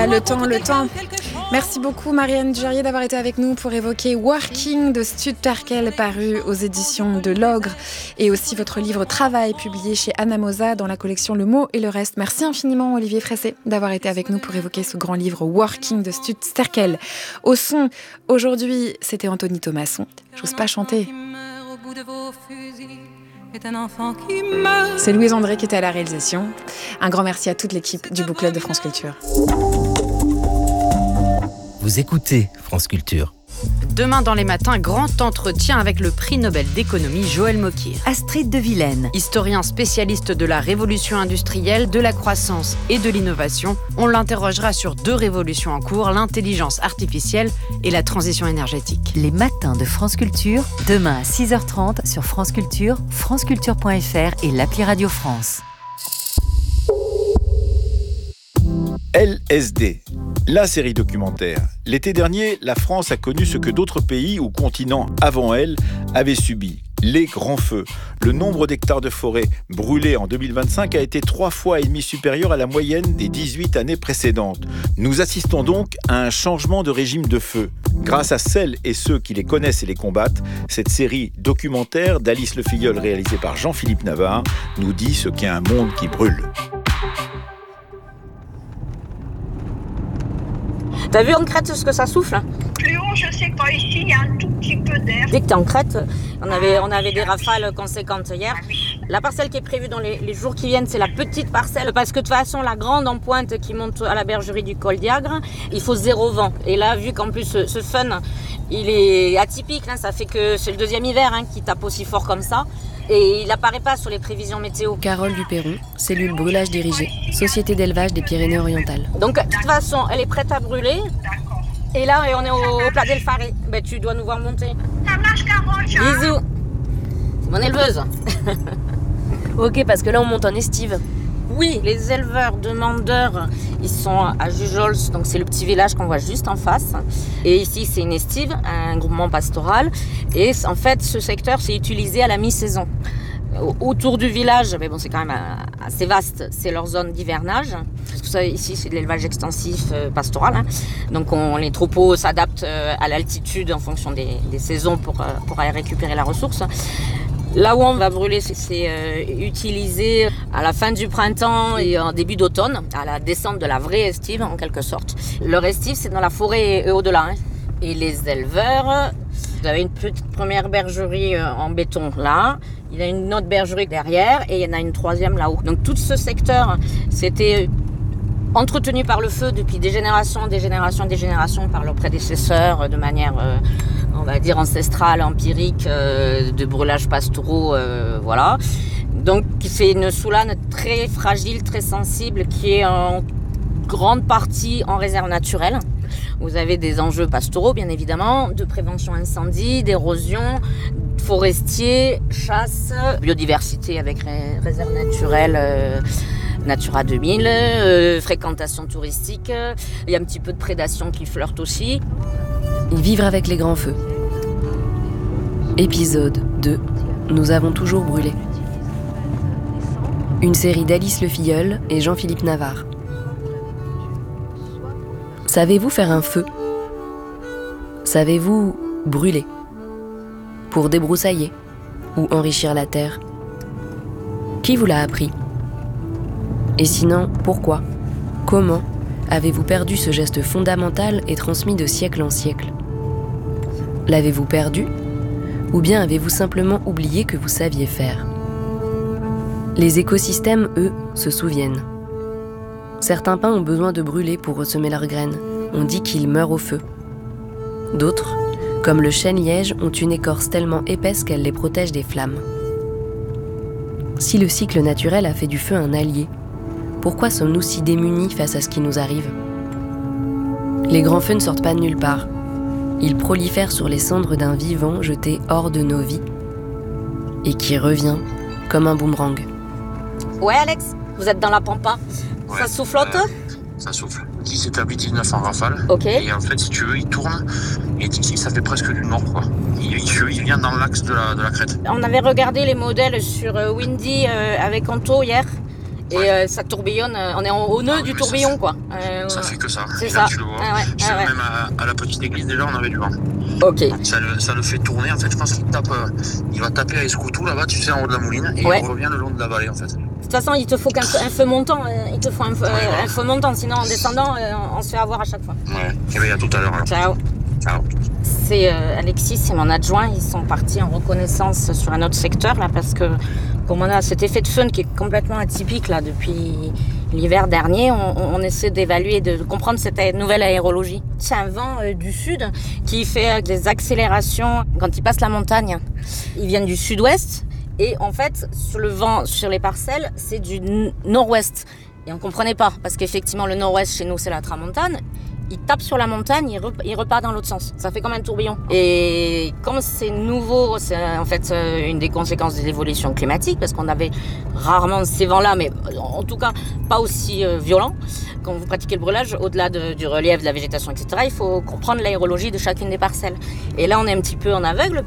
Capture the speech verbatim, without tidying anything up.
Ah, le temps, le temps. Merci beaucoup Marianne Durier d'avoir été avec nous pour évoquer Working de Stud Terkel, paru aux éditions de l'Ogre, et aussi votre livre Travail, publié chez Anamosa dans la collection Le Mot et le Reste. Merci infiniment Olivier Fressé d'avoir été avec nous pour évoquer ce grand livre Working de Stud Terkel. Au son, aujourd'hui, c'était Anthony Thomasson. J'ose pas chanter. C'est Louise André qui était à la réalisation. Un grand merci à toute l'équipe du Book Club de France Culture. Vous écoutez France Culture. Demain dans les matins, grand entretien avec le prix Nobel d'économie Joël Mokyr. Astrid de Vilaine. Historien spécialiste de la révolution industrielle, de la croissance et de l'innovation, on l'interrogera sur deux révolutions en cours, l'intelligence artificielle et la transition énergétique. Les matins de France Culture, demain à six heures trente sur France Culture, franceculture point f r et l'appli Radio France. L S D, la série documentaire. L'été dernier, la France a connu ce que d'autres pays ou continents avant elle avaient subi. Les grands feux. Le nombre d'hectares de forêt brûlés en deux mille vingt-cinq a été trois fois et demi supérieur à la moyenne des dix-huit années précédentes. Nous assistons donc à un changement de régime de feu. Grâce à celles et ceux qui les connaissent et les combattent, cette série documentaire d'Alice Le Filleul réalisée par Jean-Philippe Navard nous dit ce qu'est un monde qui brûle. T'as vu en Crète ce que ça souffle? Plus haut, je sais pas, ici, il y a un tout petit peu d'air. Dès que t'es en Crète, on avait, on avait des rafales conséquentes hier. Ah oui. La parcelle qui est prévue dans les, les jours qui viennent, c'est la petite parcelle. Parce que de toute façon, la grande en pointe qui monte à la bergerie du col d'Iagre, il faut zéro vent. Et là, vu qu'en plus, ce, ce fun, il est atypique, hein, ça fait que c'est le deuxième hiver hein, qui tape aussi fort comme ça. Et il n'apparaît pas sur les prévisions météo. Carole Duperron, cellule brûlage dirigé, Société d'élevage des Pyrénées-Orientales. Donc, de toute façon, elle est prête à brûler. D'accord. Et là, on est au, au Pla del Fare. Ben, tu dois nous voir monter. Ça marche, Carole, ciao. Bisous. C'est mon éleveuse. Ok, parce que là on monte en estive. Oui, les éleveurs demandeurs, ils sont à Jujols, donc c'est le petit village qu'on voit juste en face. Et ici, c'est une estive, un groupement pastoral. Et en fait, ce secteur, c'est utilisé à la mi-saison. Autour du village, mais bon, c'est quand même assez vaste, c'est leur zone d'hivernage. Parce que ça, ici, c'est de l'élevage extensif euh, pastoral. Hein. Donc, on, les troupeaux s'adaptent euh, à l'altitude en fonction des, des saisons pour, euh, pour aller récupérer la ressource. Là où on va brûler, c'est, c'est euh, utilisé à la fin du printemps et en début d'automne, à la descente de la vraie estive en quelque sorte. Leur estive, c'est dans la forêt et au-delà. Hein. Et les éleveurs, vous avez une petite première bergerie en béton là, il y a une autre bergerie derrière et il y en a une troisième là-haut. Donc tout ce secteur, c'était entretenu par le feu depuis des générations, des générations, des générations par leurs prédécesseurs de manière, euh, on va dire, ancestrale, empirique, euh, de brûlages pastoraux, euh, voilà. Donc c'est une soulane très fragile, très sensible, qui est en grande partie en réserve naturelle. Vous avez des enjeux pastoraux, bien évidemment, de prévention incendie, d'érosion, forestier, chasse, biodiversité avec ré- réserve naturelle, euh, Natura deux mille, euh, fréquentation touristique. Il y a un petit peu de prédation qui flirte aussi. Vivre avec les grands feux. Épisode deux. Nous avons toujours brûlé. Une série d'Alice Le Filleul et Jean-Philippe Navard. Savez-vous faire un feu? Savez-vous brûler? Pour débroussailler ou enrichir la terre? Qui vous l'a appris? Et sinon, pourquoi? Comment avez-vous perdu ce geste fondamental et transmis de siècle en siècle? L'avez-vous perdu? Ou bien avez-vous simplement oublié que vous saviez faire? Les écosystèmes, eux, se souviennent. Certains pins ont besoin de brûler pour ressemer leurs graines. On dit qu'ils meurent au feu. D'autres, comme le chêne-liège, ont une écorce tellement épaisse qu'elle les protège des flammes. Si le cycle naturel a fait du feu un allié, pourquoi sommes-nous si démunis face à ce qui nous arrive? Les grands feux ne sortent pas de nulle part. Ils prolifèrent sur les cendres d'un vivant jeté hors de nos vies et qui revient comme un boomerang. Ouais, Alex, vous êtes dans la pampa. Ouais, ça soufflote? euh, Ça souffle. Ici, c'est établi dix-neuf en rafale. Ok. Et en fait, si tu veux, il tourne. Et ici, ça fait presque du nord, quoi. Il, il, il vient dans l'axe de la, de la crête. On avait regardé les modèles sur Windy euh, avec Anto hier. Et Ouais. euh, ça tourbillonne, euh, on est en- au nœud Ah oui, du mais tourbillon, ça fait- quoi. Euh, Ça fait que ça. C'est Et ça. là, tu le vois. Ah ouais, Je sais ah ouais. même à, à la petite église, déjà, on avait du vent. Ok. Ça le, ça le fait tourner, en fait, je pense qu'il tape, euh, il va taper à Escoutou, là-bas, tu sais, en haut de la mouline, et Ouais. il revient le long de la vallée, en fait. De toute façon, il te faut qu'un un feu montant. euh, Il te faut un feu, Ouais, euh, voilà. un feu montant, sinon en descendant, euh, on se fait avoir à chaque fois. Ouais. Et bien, à tout à l'heure, alors. Ciao. Ciao. C'est euh, Alexis et mon adjoint, ils sont partis en reconnaissance sur un autre secteur là parce que comme on a cet effet de fun qui est complètement atypique là depuis l'hiver dernier, on, on essaie d'évaluer, de comprendre cette nouvelle aérologie. C'est un vent euh, du sud qui fait des accélérations quand il passe la montagne. Ils viennent du sud-ouest et en fait sur le vent sur les parcelles c'est du n- nord-ouest. Et on comprenait pas parce qu'effectivement le nord-ouest chez nous c'est la tramontane. Il tape sur la montagne, il, rep- il repart dans l'autre sens. Ça fait comme un tourbillon. Et comme c'est nouveau, c'est en fait euh, une des conséquences de l'évolution climatique, parce qu'on avait rarement ces vents-là, mais en tout cas pas aussi euh, violents. Quand vous pratiquez le brûlage, au-delà de- du relief, de la végétation, et cetera, il faut comprendre l'aérologie de chacune des parcelles. Et là, on est un petit peu en aveugle.